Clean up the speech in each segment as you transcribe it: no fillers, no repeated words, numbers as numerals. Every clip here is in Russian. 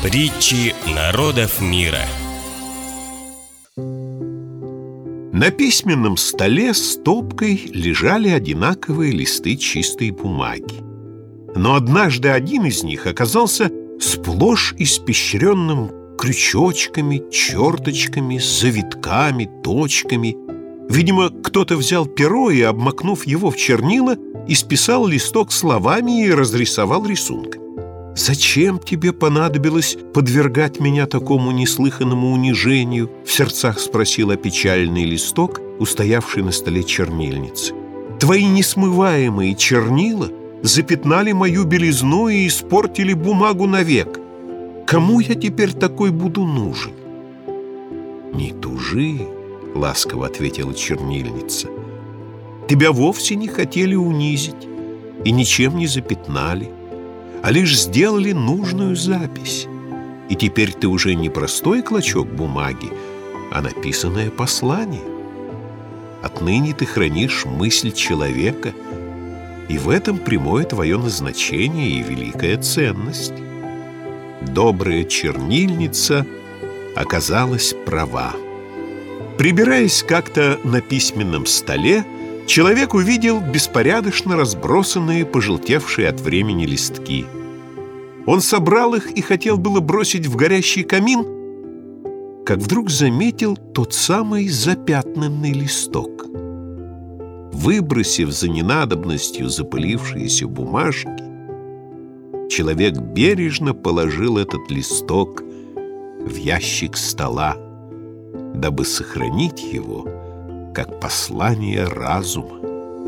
Притчи народов мира. На письменном столе стопкой лежали одинаковые листы чистой бумаги. Но однажды один из них оказался сплошь испещренным крючочками, черточками, завитками, точками. Видимо, кто-то взял перо и, обмакнув его в чернила, исписал листок словами и разрисовал рисунками. «Зачем тебе понадобилось подвергать меня такому неслыханному унижению?» — в сердцах спросил опечаленный листок, устоявший на столе чернильницы. «Твои несмываемые чернила запятнали мою белизну и испортили бумагу навек. Кому я теперь такой буду нужен?» «Не тужи», — ласково ответила чернильница. «Тебя вовсе не хотели унизить и ничем не запятнали, а лишь сделали нужную запись. И теперь ты уже не простой клочок бумаги, а написанное послание. Отныне ты хранишь мысль человека, и в этом прямое твое назначение и великая ценность». Добрая чернильница оказалась права. Прибираясь как-то на письменном столе, человек увидел беспорядочно разбросанные, пожелтевшие от времени листки. Он собрал их и хотел было бросить в горящий камин, как вдруг заметил тот самый запятнанный листок. Выбросив за ненадобностью запылившиеся бумажки, человек бережно положил этот листок в ящик стола, дабы сохранить его как послание разума.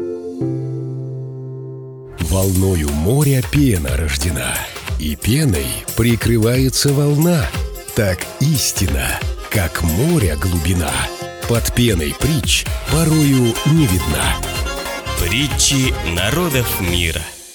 Волною моря пена рождена, и пеной прикрывается волна. Так истина, как моря глубина, под пеной притч порою не видна. Притчи народов мира.